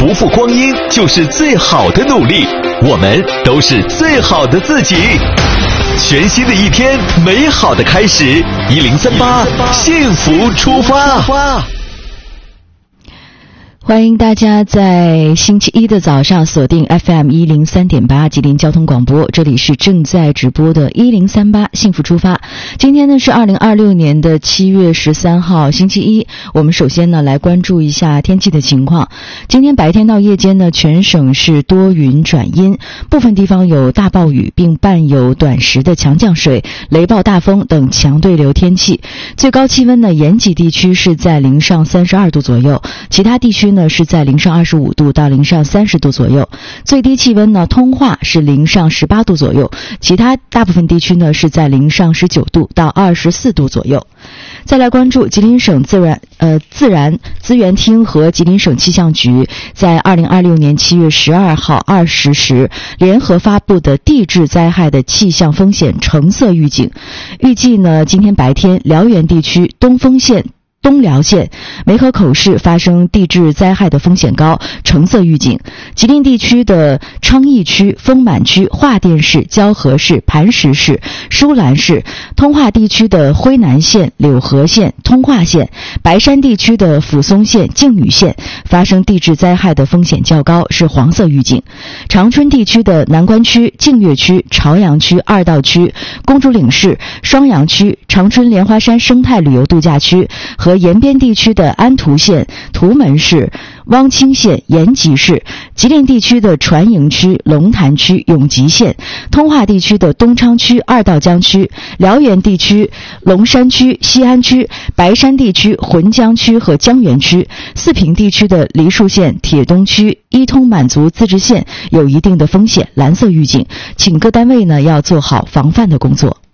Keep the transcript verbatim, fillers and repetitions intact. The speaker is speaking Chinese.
不负光阴就是最好的努力，我们都是最好的自己。全新的一天，美好的开始，一零三八幸福出发。 欢迎大家在星期一的早上锁定 F M 一零三点八吉林交通广播，这里是正在直播的一零三八幸福出发。今天呢是二零二六年的七月十三号星期一，我们首先呢来关注一下天气的情况。今天白天到夜间呢，全省是多云转阴，部分地方有大暴雨，并伴有短时的强降水、雷暴大风等强对流天气。最高气温呢，延吉地区是在零上三十二度左右，其他地区呢是在零上二十五度到零上三十度左右。最低气温呢，通化是零上十八度左右，其他大部分地区呢是在零上十九度到二十四度左右。再来关注吉林省自然呃自然资源厅和吉林省气象局在二零二六年七月十二号二十时联合发布的地质灾害的气象风险橙色预警。预计呢，今天白天辽源地区东丰县、东辽县、梅河口市发生地质灾害的风险高，橙色预警。吉林地区的昌邑区、丰满区、华甸市、蛟河市、磐石市、舒兰市，通化地区的辉南县、柳河县、通化县，白山地区的抚松县、靖宇县发生地质灾害的风险较高，是黄色预警。长春地区的南关区、净月区、朝阳区、二道区、公主岭市、双阳区、长春莲花山生态旅游度假区和延边地区的安图县、图门市、汪清县、延吉市，吉林地区的船营区、龙潭区、永吉县，通化地区的东昌区、二道江区，辽源地区龙山区、西安区，白山地区浑江区和江源区，四平地区的梨树县、铁东区、伊通满族自治县有一定的风险，蓝色预警，请各单位呢要做好防范的工作。